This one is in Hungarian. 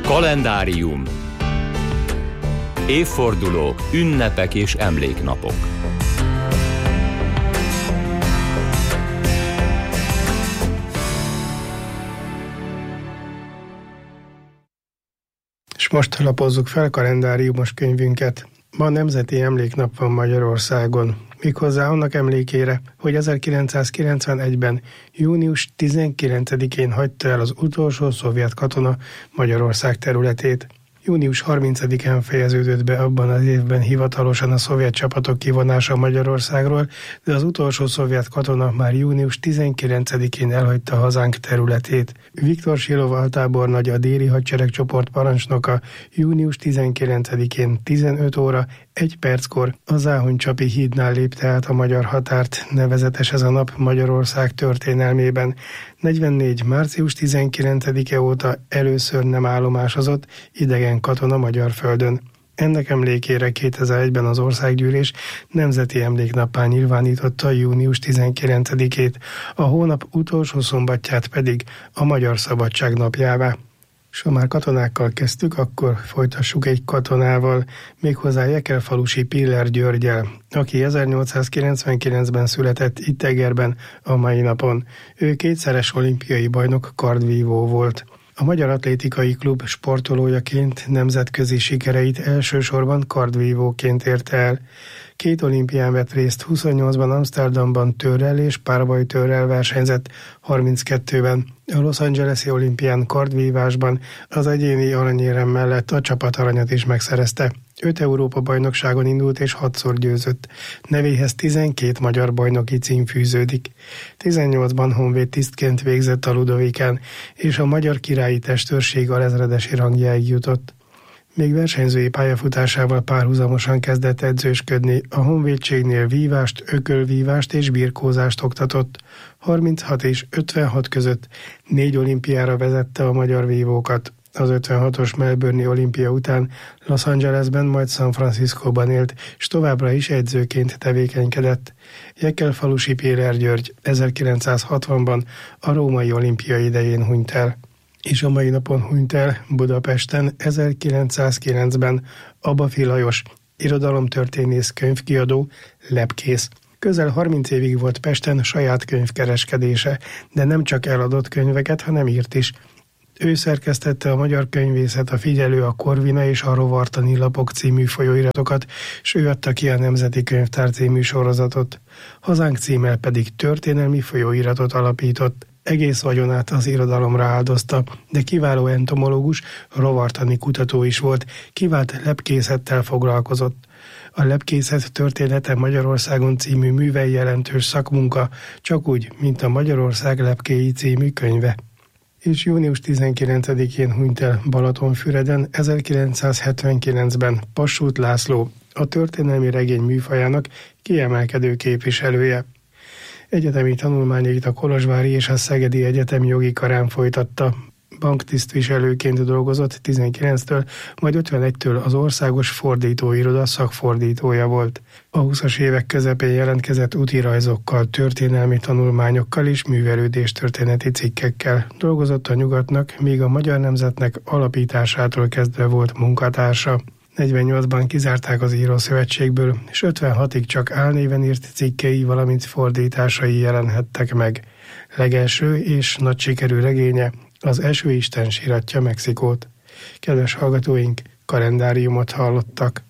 Kalendárium. Évfordulók, ünnepek és emléknapok. És most lapozzuk fel kalendáriumos könyvünket. Ma nemzeti emléknap van Magyarországon. Méghozzá annak emlékére, hogy 1991-ben június 19-én hagyta el az utolsó szovjet katona Magyarország területét. Június 30-án fejeződött be abban az évben hivatalosan a szovjet csapatok kivonása Magyarországról, de az utolsó szovjet katona már június 19-én elhagyta hazánk területét. Viktor Silov altábornagy, a déli hadseregcsoport parancsnoka június 19-én 15 óra 1 perckor a Záhony-csapi hídnál lépte át a magyar határt, nevezetes ez a nap Magyarország történelmében. 44. március 19-e óta először nem állomásozott idegen katona magyar földön. Ennek emlékére 2001-ben az Országgyűlés nemzeti emléknappá nyilvánította június 19-ét, a hónap utolsó szombatját pedig a Magyar Szabadság napjává. S ha már katonákkal kezdtük, akkor folytassuk egy katonával, méghozzá Jekelfalusi Piller Györggyel, aki 1899-ben született itt Egerben a mai napon. Ő kétszeres olimpiai bajnok kardvívó volt. A Magyar Atlétikai Klub sportolójaként nemzetközi sikereit elsősorban kardvívóként érte el. 2 olimpián vett részt, 28-ban Amsterdamban törrel és párbajtörrel versenyzett, 32-ben a Los Angeles-i olimpián kardvívásban az egyéni aranyérem mellett a csapataranyat is megszerezte. 5 Európa-bajnokságon indult és 6-szor győzött. Nevéhez 12 magyar bajnoki cím fűződik. 18-ban honvéd tisztként végzett a Ludovikán, és a magyar királyi testőrség alezredesi rangjáig jutott. Még versenyzői pályafutásával párhuzamosan kezdett edzősködni, a honvédségnél vívást, ökölvívást és birkózást oktatott. 36 és 56 között 4 olimpiára vezette a magyar vívókat. Az 56-os Melbourne-i olimpia után Los Angelesben, majd San Franciscóban élt, és továbbra is edzőként tevékenykedett. Jekelfalusi Piller György 1960-ban a római olimpia idején hunyt el. És a mai napon hunyt el Budapesten 1909-ben Abafi Lajos, irodalomtörténész, könyvkiadó, lepkész. Közel 30 évig volt Pesten saját könyvkereskedése, de nem csak eladott könyveket, hanem írt is. Ő szerkesztette a Magyar Könyvészet, a Figyelő, a Korvina és a Rovartani lapok című folyóiratokat, s ő adta ki a Nemzeti Könyvtár című sorozatot. Hazánk címmel pedig történelmi folyóiratot alapított. Egész vagyonát az irodalomra áldozta, de kiváló entomológus, rovartani kutató is volt, kivált lepkészettel foglalkozott. A Lepkészet története Magyarországon című műve jelentős szakmunka, csak úgy, mint a Magyarország lepkéi című könyve. És június 19-én hunyt el Balatonfüreden 1979-ben Passút László, a történelmi regény műfajának kiemelkedő képviselője. Egyetemi tanulmányait a Kolozsvári és a Szegedi Egyetem jogi karán folytatta. Banktisztviselőként dolgozott 19-től, majd 51-től az Országos Fordítóiroda szakfordítója volt. A 20-as évek közepén jelentkezett útirajzokkal, történelmi tanulmányokkal és művelődéstörténeti cikkekkel. Dolgozott a Nyugatnak, míg a Magyar Nemzetnek alapításától kezdve volt munkatársa. 48-ban kizárták az Írószövetségből, és 56-ig csak álnéven írt cikkei, valamint fordításai jelenhettek meg. Legelső és nagy sikerű regénye az Esőisten síratja Mexikót. Kedves hallgatóink, kalendáriumot hallottak.